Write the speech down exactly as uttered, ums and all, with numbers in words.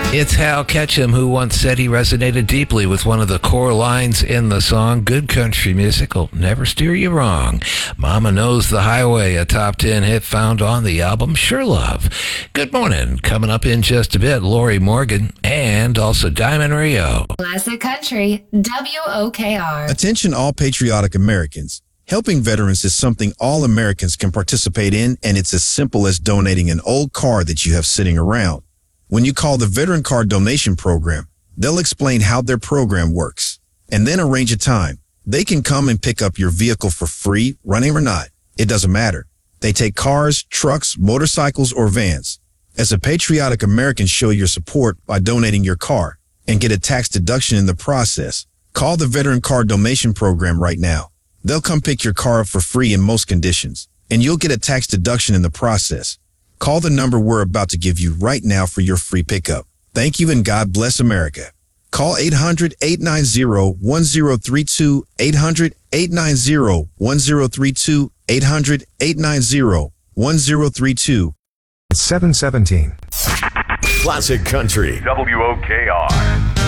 It's Hal Ketchum, who once said he resonated deeply with one of the core lines in the song, "Good country music will never steer you wrong." Mama Knows the Highway, a top ten hit found on the album Sure Love. Good morning. Coming up in just a bit, Lori Morgan and also Diamond Rio. Classic Country, W O K R. Attention all patriotic Americans. Helping veterans is something all Americans can participate in, and it's as simple as donating an old car that you have sitting around. When you call the Veteran Car Donation Program, they'll explain how their program works and then arrange a time. They can come and pick up your vehicle for free, running or not. It doesn't matter. They take cars, trucks, motorcycles, or vans. As a patriotic American, show your support by donating your car and get a tax deduction in the process. Call the Veteran Car Donation Program right now. They'll come pick your car up for free in most conditions, and you'll get a tax deduction in the process. Call the number we're about to give you right now for your free pickup. Thank you, and God bless America. Call eight hundred, eight nine zero, one zero three two, eight hundred, eight nine zero, one zero three two, eight hundred, eight nine zero, one zero three two. seven seventeen. Classic Country, W O K R.